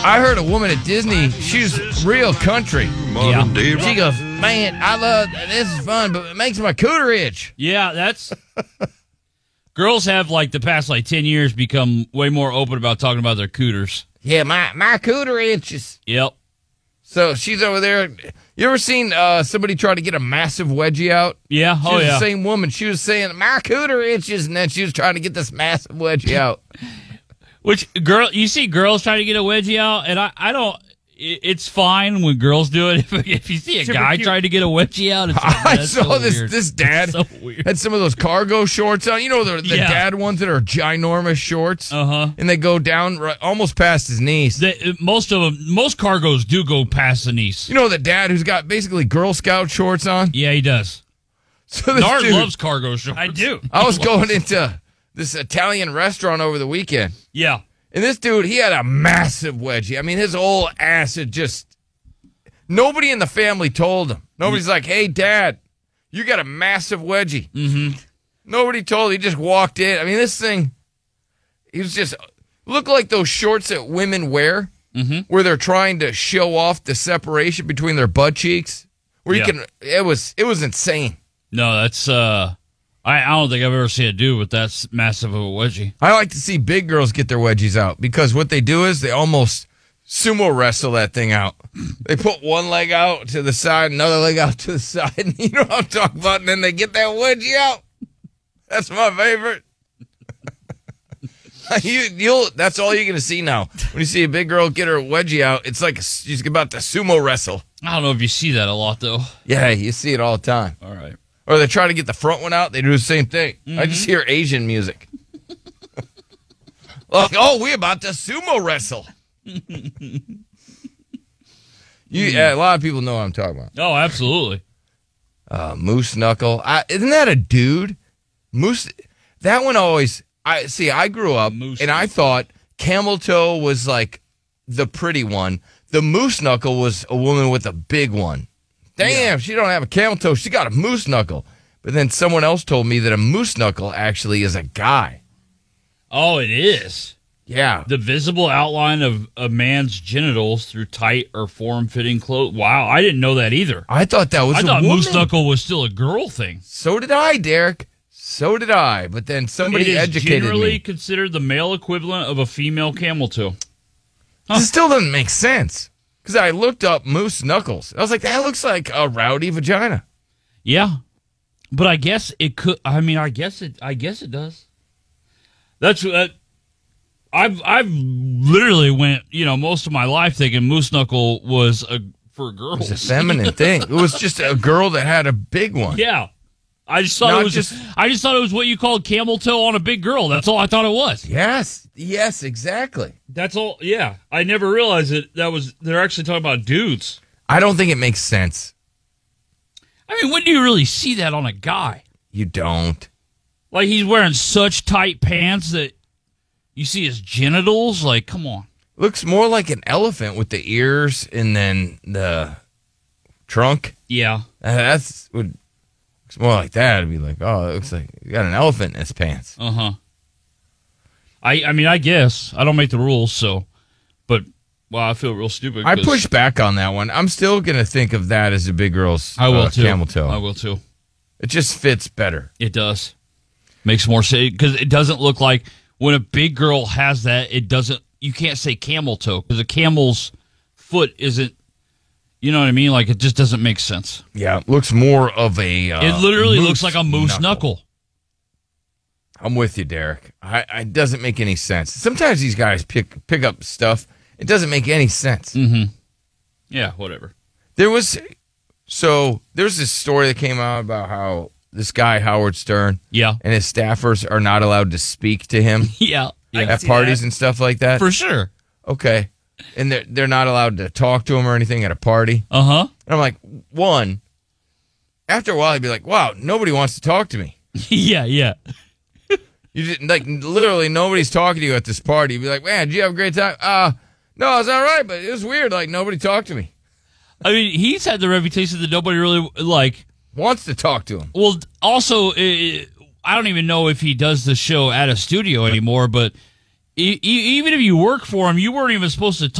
I heard a woman at Disney, she's real country. Yeah. She goes, man, I love, this is fun, but it makes my cooter itch. Yeah, that's... Girls have, the past, 10 years become way more open about talking about their cooters. Yeah, my cooter itches. Yep. So she's over there. You ever seen somebody try to get a massive wedgie out? Yeah, She was the same woman. She was saying, my cooter itches, and then she was trying to get this massive wedgie out. Which, you see girls trying to get a wedgie out, and I don't... It's fine when girls do it. If you see a guy trying to get a wedgie out, it's I saw so this weird. this dad So weird. had some of those cargo shorts on. You know the dad ones that are ginormous shorts? Uh-huh. And they go down almost past his knees. Most cargos do go past the knees. You know the dad who's got basically Girl Scout shorts on? Yeah, he does. So this Nard dude, loves cargo shorts. I do. I was going into this Italian restaurant over the weekend. Yeah. And this dude, he had a massive wedgie. I mean, his whole ass had just... Nobody in the family told him. Nobody's like, hey, Dad, you got a massive wedgie. Mm-hmm. Nobody told him. He just walked in. I mean, this thing, he was just... Looked like those shorts that women wear, where they're trying to show off the separation between their butt cheeks. Where you can... It was insane. No, that's... I don't think I've ever seen a dude with that massive of a wedgie. I like to see big girls get their wedgies out because what they do is they almost sumo wrestle that thing out. They put one leg out to the side, another leg out to the side, and you know what I'm talking about, and then they get that wedgie out. That's my favorite. That's all you're going to see now. When you see a big girl get her wedgie out, it's like she's about to sumo wrestle. I don't know if you see that a lot, though. Yeah, you see it all the time. All right. Or they try to get the front one out, they do the same thing. I just hear Asian music. Like, we're about to sumo wrestle. A lot of people know what I'm talking about. Oh, absolutely. Moose knuckle. Isn't that a dude? Moose. That one always. I grew up Moose and I thought camel toe was like the pretty one. The moose knuckle was a woman with a big one. Damn, she don't have a camel toe. She got a moose knuckle. But then someone else told me that a moose knuckle actually is a guy. Oh, it is. Yeah. The visible outline of a man's genitals through tight or form-fitting clothes. Wow, I didn't know that either. I thought that was I a thought woman. moose knuckle was still a girl thing. So did I, Derek. So did I. But then somebody educated It is generally me. considered the male equivalent of a female camel toe. This still doesn't make sense. Because I looked up moose knuckles. I was like, that looks like a rowdy vagina. Yeah, but I guess it could. I mean, I guess it does. That's I've literally went most of my life thinking moose knuckle was for girls. It's a feminine thing. It was just a girl that had a big one. Yeah, I just thought I just thought it was what you called camel toe on a big girl. That's all I thought it was. Yes, exactly. That's all. Yeah, I never realized they're actually talking about dudes. I don't think it makes sense. I mean, when do you really see that on a guy? You don't. Like he's wearing such tight pants that you see his genitals. Like, come on. Looks more like an elephant with the ears and then the trunk. Yeah, Looks more like that. It'd be like, oh, it looks like you got an elephant in his pants. I mean, I guess I don't make the rules, so. But I feel real stupid. I push back on that one. I'm still gonna think of that as a big girl's I will too. camel toe. I will too. It just fits better. It does. Makes more sense because it doesn't look like when a big girl has that. It doesn't. You can't say camel toe because a camel's foot isn't. You know what I mean? Like it just doesn't make sense. Yeah, it looks more of a. It literally looks like a moose knuckle. I'm with you, Derek. It doesn't make any sense. Sometimes these guys pick up stuff. It doesn't make any sense. Mm-hmm. Yeah, whatever. There's this story that came out about how this guy Howard Stern, and his staffers are not allowed to speak to him, at parties and stuff like that. For sure. Okay, and they're not allowed to talk to him or anything at a party. And I'm like, one. After a while, he'd be like, "Wow, nobody wants to talk to me." Yeah. You just, literally nobody's talking to you at this party. You'd be like, "Man, did you have a great time?" No, it's all right, but it was weird. Like nobody talked to me. I mean, he's had the reputation that nobody really wants to talk to him. Well, also, I don't even know if he does the show at a studio anymore. But even if you work for him, you weren't even supposed to